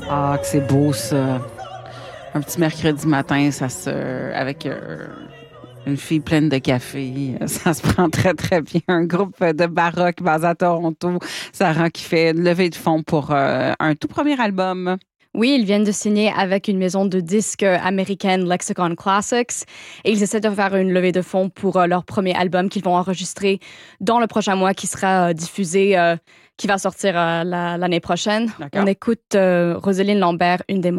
Ah, que c'est beau ça. Un petit mercredi matin, avec une fille pleine de café, ça se prend très très bien. Un groupe de baroque basé à Toronto, Sarah qui fait une levée de fonds pour un tout premier album. Oui, ils viennent de signer avec une maison de disques américaine Lexicon Classics et ils essaient de faire une levée de fonds pour leur premier album qu'ils vont enregistrer dans le prochain mois qui sera diffusé, qui va sortir l'année prochaine. D'accord. On écoute Roselyne Lambert, une des